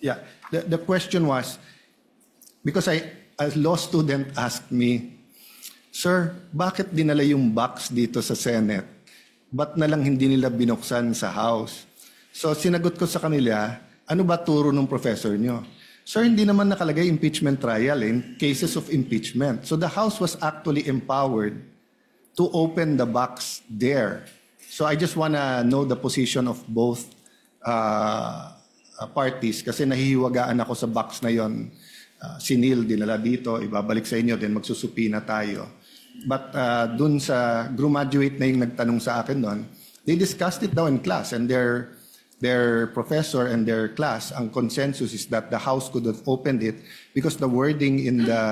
Yeah, the question was, because a law student asked me, Sir, bakit dinala yung box dito sa Senate? Ba't na lang hindi nila binuksan sa House? So sinagot ko sa kanila, ano ba turo ng professor nyo? Sir, hindi naman nakalagay impeachment trial in cases of impeachment. So the House was actually empowered to open the box there. So I just wanna know the position of both parties kasi nahihiwagaan ako sa box na yon. Si Neil dinala dito, ibabalik sa inyo, then magsusupina tayo. But dun sa graduate na yung nagtanong sa akin doon, they discussed it daw in class and their professor and their class, ang consensus is that the House could have opened it because the wording in the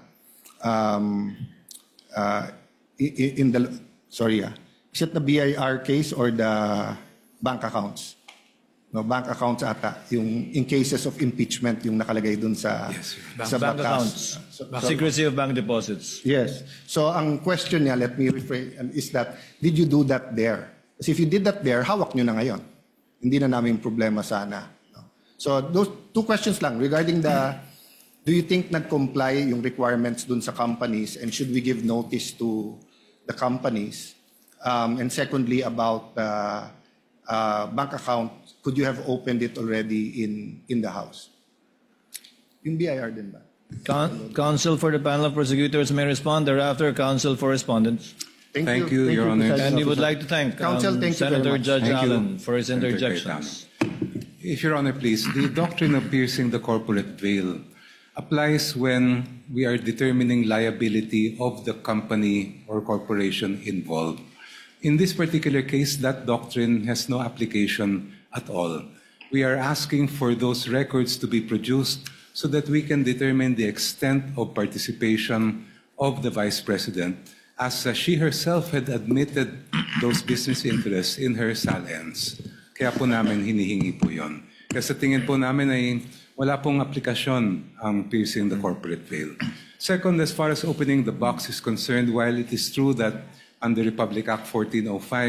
is it the BIR case or the bank accounts? No, bank accounts ata, yung in cases of impeachment yung nakalagay dun sa sa bank batas. accounts. Secrecy of bank deposits. Yes. So ang question niya, let me rephrase, is that did you do that there? Kasi if you did that there, hawak nyo na ngayon. Hindi na namin problema sana. No? So those two questions lang regarding do you think nag-comply yung requirements dun sa companies and should we give notice to the companies? And secondly, about bank account, could you have opened it already in the House? Yung BIR din ba? Counsel for the panel of prosecutors may respond. Thereafter, counsel for respondents. Thank you, Your Honor. And we would like to thank Counsel, thank you very Senator much. Judge Thank you, Allen for his Senator interjections. If Your Honor, please, the doctrine of piercing the corporate veil applies when we are determining liability of the company or corporation involved. In this particular case, that doctrine has no application at all. We are asking for those records to be produced so that we can determine the extent of participation of the Vice President, as she herself had admitted those business interests in her SALENS. Kaya po namin hinihingi po yun. Kasi sa tingin po namin ay wala pong aplikasyon ang piercing the corporate veil. Second, as far as opening the box is concerned, while it is true that under Republic Act 1405,